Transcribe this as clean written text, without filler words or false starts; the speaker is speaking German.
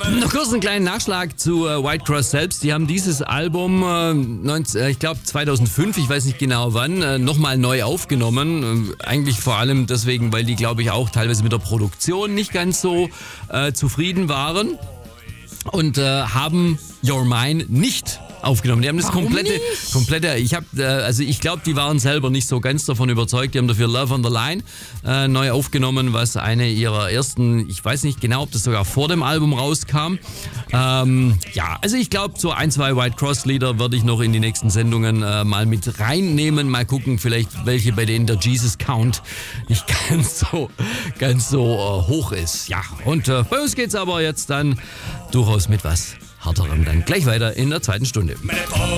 Noch kurz einen kleinen Nachschlag zu White Cross selbst. Die haben dieses Album, ich glaube 2005, ich weiß nicht genau wann, nochmal neu aufgenommen. Eigentlich vor allem deswegen, weil die, glaube ich, auch teilweise mit der Produktion nicht ganz so zufrieden waren. Und haben Your Mine nicht aufgenommen. Die haben das komplette, ich glaube, die waren selber nicht so ganz davon überzeugt. Die haben dafür Love on the Line neu aufgenommen, was eine ihrer ersten, ich weiß nicht genau, ob das sogar vor dem Album rauskam. Also ich glaube, so 1, 2 White Cross Lieder würde ich noch in die nächsten Sendungen mal mit reinnehmen. Mal gucken, vielleicht welche, bei denen der Jesus Count nicht ganz so hoch ist. Ja, und bei uns geht's aber jetzt dann durchaus mit was Härterem dann gleich weiter in der zweiten Stunde.